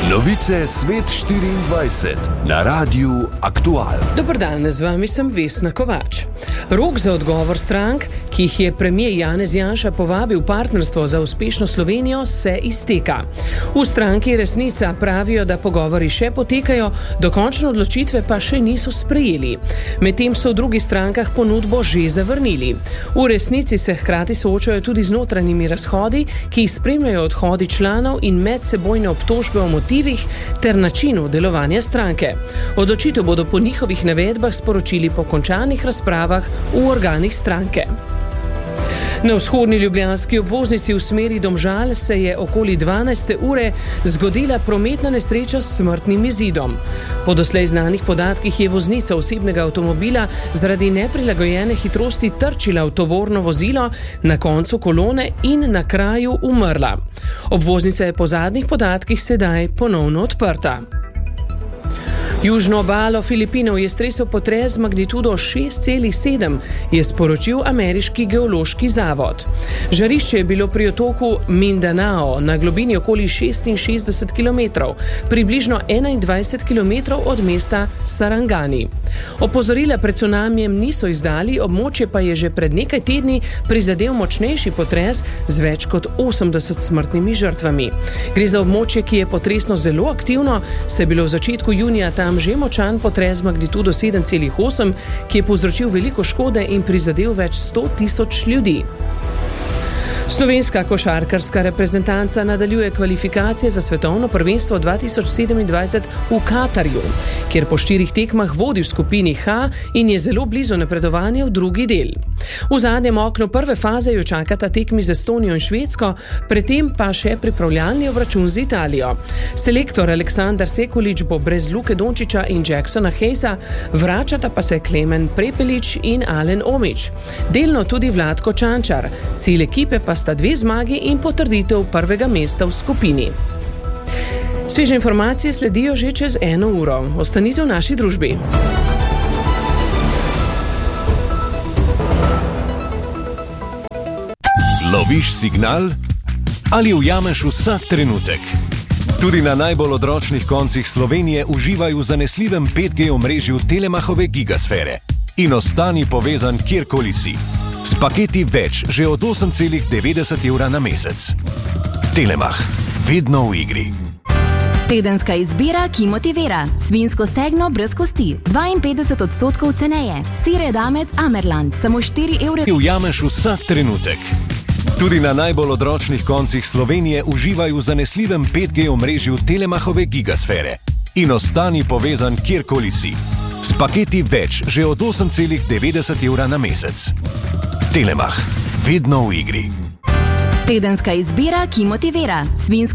Novice Svet 24 na Radiu Aktual. Dober dan, z vami sem Vesna Kovač. Rok za odgovor strank, ki jih je premier Janez Janša povabil v partnerstvo za uspešno Slovenijo, se izteka. V stranki Resnica pravijo, da pogovori še potekajo, dokončne odločitve pa še niso sprejeli. Medtem so v drugih strankah ponudbo že zavrnili. V Resnici se hkrati soočajo tudi z notranjimi razhodi, ki jih spremljajo odhodi članov in medsebojne obtožbe o motivih ter načinu delovanja stranke. Odločitev bodo po njihovih navedbah sporočili po končanih razpravah v organih stranke. Na vzhodni ljubljanski obvoznici v smeri Domžal se je okoli 12. ure zgodila prometna nesreča s smrtnim izidom. Po doslej znanih podatkih je voznica osebnega avtomobila zaradi neprilagojene hitrosti trčila v tovorno vozilo na koncu kolone in na kraju umrla. Obvoznica je po zadnjih podatkih sedaj ponovno odprta. Južno obalo Filipinov je stresel potres z magnitudo 6,7, je sporočil ameriški geološki zavod. Žarišče je bilo pri otoku Mindanao na globini okoli 66 km, približno 21 km od mesta Sarangani. Opozorila pred cunamijem niso izdali, območje pa je že pred nekaj tedni prizadel močnejši potres z več kot 80 smrtnimi žrtvami. Gre za območje, ki je potresno zelo aktivno, se je bilo v začetku junija tam že močan potres z magnitudo 7,8, ki je povzročil veliko škode in prizadel več 100.000 ljudi. Slovenska košarkarska reprezentanca nadaljuje kvalifikacije za svetovno prvenstvo 2027 v Katarju, kjer po 4 tekmah vodi v skupini H in je zelo blizu napredovanja v drugi del. V zadnjem oknu prve faze jo čakata tekmi z Estonijo in Švedsko, predtem pa še pripravljalni obračun z Italijo. Selektor Aleksandar Sekulić bo brez Luke Dončića in Jacksona Hayesa, vračata pa se Klemen Prepelić in Alen Omić. Delno tudi Vlatko Čančar. Cilj ekipe pa sta 2 zmagi in potrditev prvega mesta v skupini. Sveže informacije sledijo že čez 1 uro. Ostanite v naši družbi. Loviš signal ali ujameš vsak trenutek? Tudi na najbolj odročnih koncih Slovenije uživaj v zanesljivem 5G omrežju Telemachove gigasfere in ostani povezan kjerkoli si. S paketi več že od 8,90 evra na mesec. Telemach. Vedno v igri. Tedenska izbira, ki motivira. Svinjsko stegno brez kosti. 52% ceneje. Sir edamec Amerland. Samo 4 evre. Ujameš vsak trenutek. Tudi na najbolj odročnih koncih Slovenije uživaj v zanesljivem 5G omrežju Telemachove gigasfere in ostani povezan kjerkoli si. S paketi več že od 8,90 evra na mesec. Telemach. Vedno v igri. Tedenska izbira, ki motivira. Svinjsko